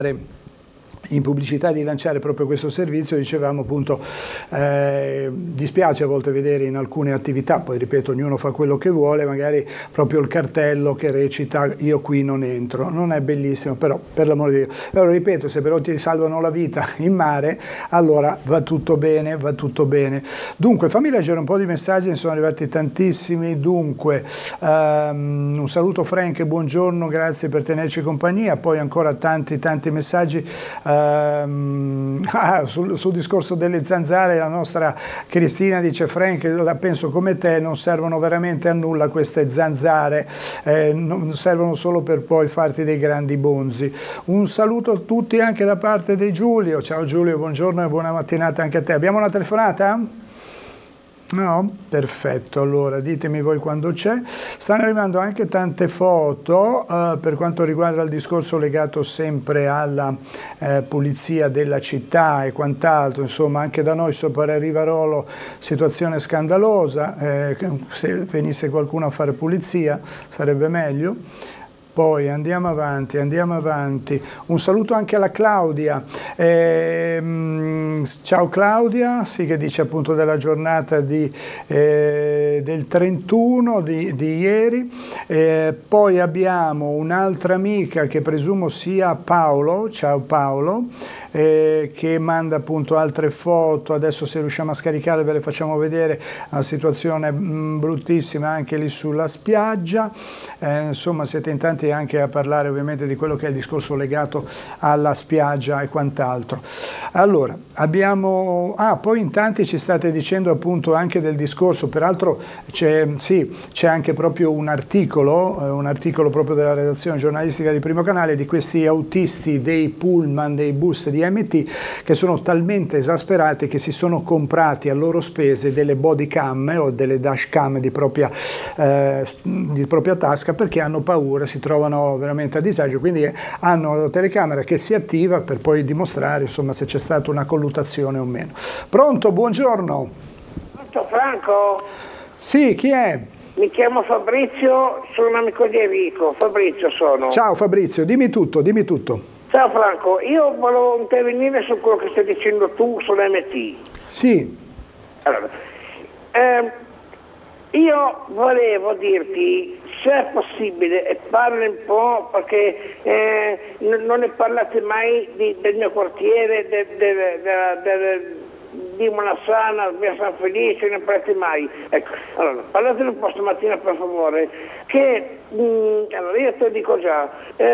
in pubblicità di lanciare proprio questo servizio. Dicevamo appunto, dispiace a volte vedere in alcune attività, poi ripeto ognuno fa quello che vuole, magari proprio il cartello che recita io qui non entro, non è bellissimo, però per l'amore di Dio, però ripeto, se però ti salvano la vita in mare allora va tutto bene, va tutto bene. Dunque fammi leggere un po' di messaggi, ne sono arrivati tantissimi. Dunque un saluto Frank, buongiorno, grazie per tenerci compagnia. Poi ancora tanti messaggi sul discorso delle zanzare. La nostra Cristina dice: Frank, la penso come te, non servono veramente a nulla queste zanzare, non servono solo per poi farti dei grandi bonzi. Un saluto a tutti anche da parte di Giulio. Ciao Giulio, buongiorno e buona mattinata anche a te. Abbiamo una telefonata? No? Perfetto, allora ditemi voi quando c'è. Stanno arrivando anche tante foto per quanto riguarda il discorso legato sempre alla pulizia della città e quant'altro. Insomma, anche da noi sopra Rivarolo situazione scandalosa, se venisse qualcuno a fare pulizia sarebbe meglio. Poi andiamo avanti. Un saluto anche alla Claudia. Ciao Claudia, sì, che dice appunto della giornata del 31 di ieri. Poi abbiamo un'altra amica che presumo sia Paolo. Ciao Paolo. Che manda appunto altre foto. Adesso se riusciamo a scaricarle ve le facciamo vedere. Una situazione bruttissima anche lì sulla spiaggia. Insomma siete in tanti anche a parlare ovviamente di quello che è il discorso legato alla spiaggia e quant'altro. Allora abbiamo poi in tanti ci state dicendo appunto anche del discorso, peraltro c'è anche proprio un articolo proprio della redazione giornalistica di Primo Canale di questi autisti dei pullman, dei bus di MT, che sono talmente esasperati che si sono comprati a loro spese delle body cam o delle dash cam di propria tasca, perché hanno paura, si trovano veramente a disagio, quindi hanno la telecamera che si attiva per poi dimostrare insomma se c'è stata una colluttazione o meno. Pronto, buongiorno. Pronto Franco? Sì, chi è? Mi chiamo Fabrizio, sono un amico di Enrico. Fabrizio sono. Ciao Fabrizio, dimmi tutto. Ciao Franco, io volevo intervenire su quello che stai dicendo tu sull'MT. Sì. Allora, io volevo dirti, se è possibile, e parli un po' perché non ne parlate mai del mio quartiere, di Monassana, via San Felice, ne parlate mai. Ecco, allora, parlate un po' stamattina per favore, che allora io te lo dico già,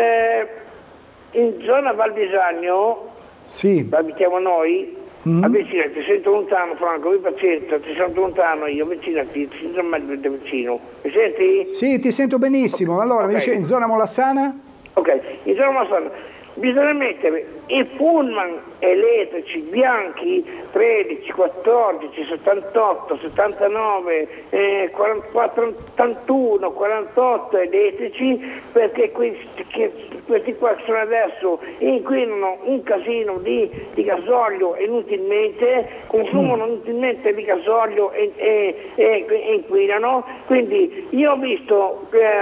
in zona Val di Sagno, sì, abitiamo noi, avvicinati, ti sento lontano Franco, vi pazienza, ti sento lontano io, avvicinati, ti sento meglio vicino. Mi senti? Sì, ti sento benissimo. Okay. Allora, mi dice in zona Molassana? Ok, in zona Molassana bisogna mettere i pullman elettrici bianchi 13, 14, 78, 79, 44, 81, 48 elettrici, perché questi qua che sono adesso inquinano un casino di gasolio inutilmente, consumano inutilmente di gasolio e inquinano. Quindi io ho visto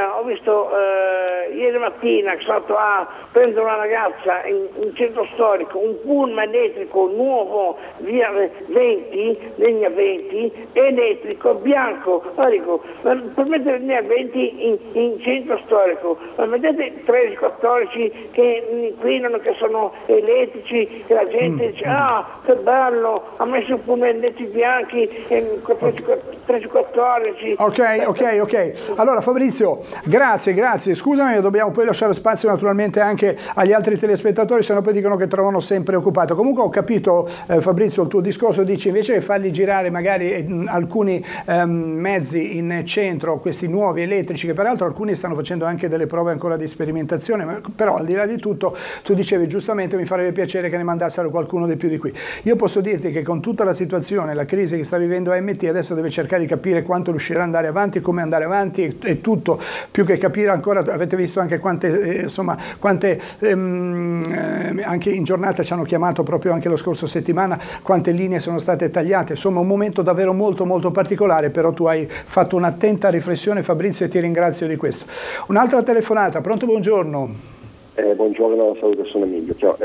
ieri mattina che sono andato a prendere una ragazza in centro storico, un pullman elettrico nuovo via 20, linea 20, elettrico, bianco. Allora dico, per mettere linea 20 in centro storico, ma vedete 13, 14 che inquinano, che sono elettrici, che la gente dice che bello, ha messo un pullman elettrici bianchi, 13, 14. Ok. Allora Fabrizio, grazie. Scusami, dobbiamo poi lasciare spazio naturalmente anche agli altri telespettatori, se no poi dicono che trovano sempre occupato. Comunque ho capito Fabrizio il tuo discorso, dici invece che farli girare magari alcuni mezzi in centro, questi nuovi elettrici, che peraltro alcuni stanno facendo anche delle prove ancora di sperimentazione, però al di là di tutto tu dicevi giustamente mi farebbe piacere che ne mandassero qualcuno di più di qui. Io posso dirti che con tutta la situazione, la crisi che sta vivendo AMT, adesso deve cercare di capire quanto riuscirà ad andare avanti, come andare avanti e tutto, più che capire ancora. Avete visto anche quante anche in giornata ci hanno chiamato proprio anche la scorsa settimana, quante linee sono state tagliate. Insomma un momento davvero molto particolare, però tu hai fatto un'attenta riflessione Fabrizio e ti ringrazio di questo. Un'altra telefonata, pronto, buongiorno. Buongiorno, saluto, sono Emilio. Ciao.